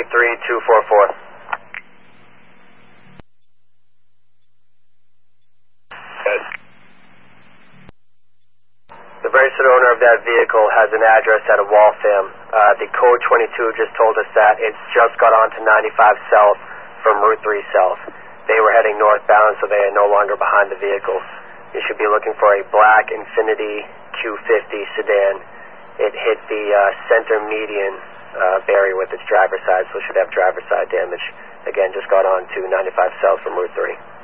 3244. Good. The registered owner of that vehicle has an address at a Waltham. The code 22 just told us that it's just got onto 95 South from Route 3 South. They were heading northbound, so they are no longer behind the vehicle. You should be looking for a black Infiniti Q50 sedan. It hit the center median barrier with its driver's side, so it should have driver's side damage. Again, just got on to 95 South from Route 3.